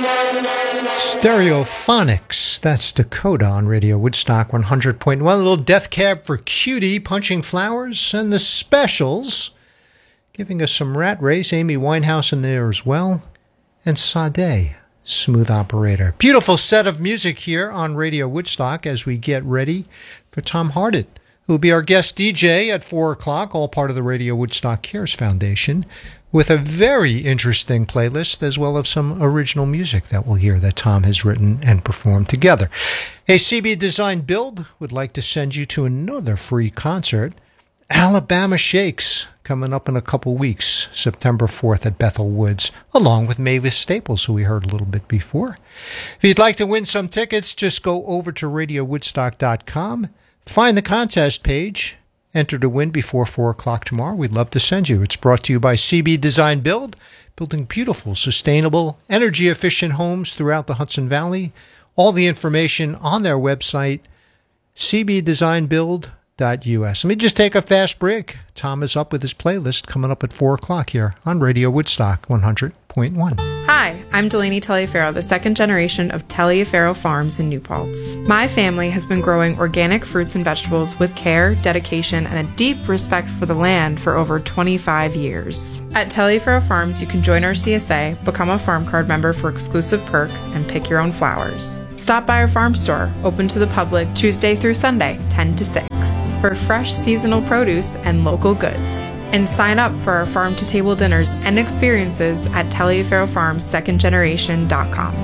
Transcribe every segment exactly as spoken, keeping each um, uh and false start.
Stereophonics, that's Dakota on Radio Woodstock one hundred point one. A little Death Cab for Cutie, Punching Flowers, and the Specials, giving us some Rat Race, Amy Winehouse in there as well, and Sade, Smooth Operator. Beautiful set of music here on Radio Woodstock as we get ready for Tom Hardit, who will be our guest D J at four o'clock, all part of the Radio Woodstock Cares Foundation, with a very interesting playlist, as well as some original music that we'll hear that Tom has written and performed together. A C B Design Build would like to send you to another free concert, Alabama Shakes, coming up in a couple weeks, September fourth at Bethel Woods, along with Mavis Staples, who we heard a little bit before. If you'd like to win some tickets, just go over to radio woodstock dot com, find the contest page, enter to win before four o'clock tomorrow. We'd love to send you. It's brought to you by C B Design Build, building beautiful, sustainable, energy-efficient homes throughout the Hudson Valley. All the information on their website, c b design build dot u s. Let me just take a fast break. Tom is up with his playlist coming up at four o'clock here on Radio Woodstock one hundred point one. Hi, I'm Delaney Taliaferro, the second generation of Taliaferro Farms in New Paltz. My family has been growing organic fruits and vegetables with care, dedication, and a deep respect for the land for over twenty-five years. At Taliaferro Farms, you can join our C S A, become a farm card member for exclusive perks, and pick your own flowers. Stop by our farm store, open to the public Tuesday through Sunday, ten to six, for fresh seasonal produce and local goods. And sign up for our farm-to-table dinners and experiences at Taliaferro Farms second generation dot com.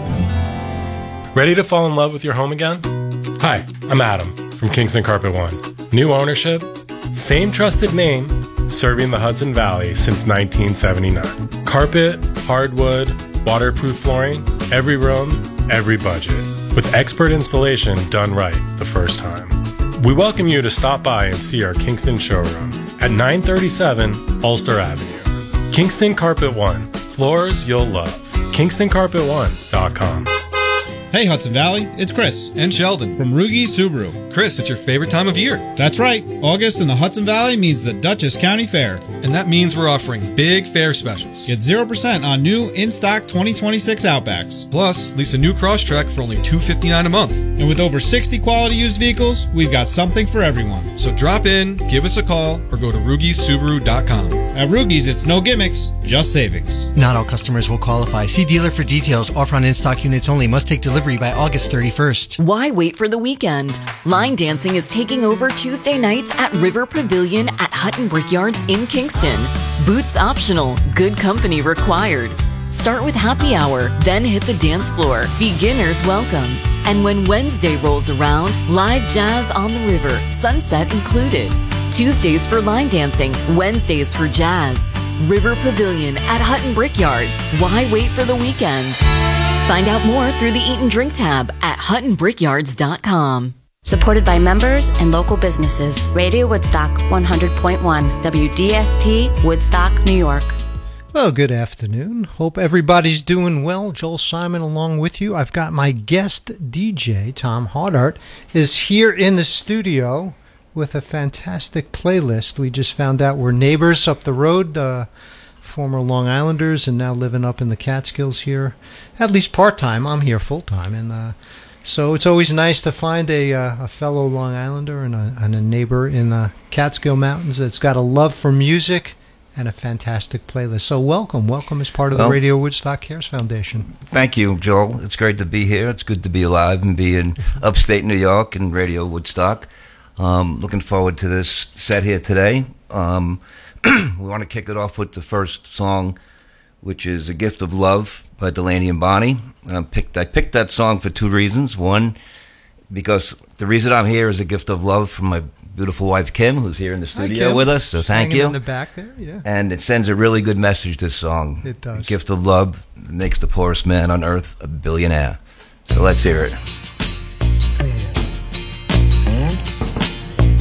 Ready to fall in love with your home again? Hi, I'm Adam from Kingston Carpet One. New ownership, same trusted name, serving the Hudson Valley since nineteen seventy-nine. Carpet, hardwood, waterproof flooring, every room, every budget. With expert installation done right the first time. We welcome you to stop by and see our Kingston showroom at nine thirty-seven Ulster Avenue. Kingston Carpet One. Floors you'll love. kingston carpet one dot com. Hey Hudson Valley, it's Chris and Sheldon from Rugi Subaru. Chris, it's your favorite time of year. That's right. August in the Hudson Valley means the Dutchess County Fair. And that means we're offering big fair specials. Get zero percent on new in-stock twenty twenty-six Outbacks. Plus, lease a new Crosstrek for only two hundred fifty-nine dollars a month. And with over sixty quality used vehicles, we've got something for everyone. So drop in, give us a call, or go to rugi subaru dot com. At Rugi's, it's no gimmicks, just savings. Not all customers will qualify. See dealer for details. Offer on in-stock units only. Must take delivery by August thirty-first. Why wait for the weekend? Line dancing is taking over Tuesday nights at River Pavilion at Hutton Brickyards in Kingston. Boots optional, good company required. Start with happy hour, then hit the dance floor. Beginners welcome. And when Wednesday rolls around, live jazz on the river, sunset included. Tuesdays for line dancing, Wednesdays for jazz. River Pavilion at Hutton Brickyards. Why wait for the weekend? Find out more through the Eat and Drink tab at hutton brickyards dot com. Supported by members and local businesses. Radio Woodstock one hundred point one, W D S T, Woodstock, New York. Well, good afternoon. Hope everybody's doing well. Joel Simon along with you. I've got my guest D J, Tom Hardart, is here in the studio with a fantastic playlist. We just found out we're neighbors up the road, uh, former Long Islanders, and now living up in the Catskills here, at least part-time. I'm here full-time, and uh, so it's always nice to find a, uh, a fellow Long Islander and a, and a neighbor in the Catskill Mountains that's got a love for music and a fantastic playlist. So welcome. Welcome as part of the well, Radio Woodstock Cares Foundation. Thank you, Joel. It's great to be here. It's good to be alive and be in upstate New York and Radio Woodstock. Um, looking forward to this set here today. Um, we want to kick it off with the first song, which is A Gift of Love by Delaney and Bonnie. I picked, I picked that song for two reasons. One, because the reason I'm here is a gift of love from my beautiful wife, Kim, who's here in the studio with us. So thank you. In the back there, yeah. And it sends a really good message, this song. It does. A gift of love makes the poorest man on earth a billionaire. So let's hear it.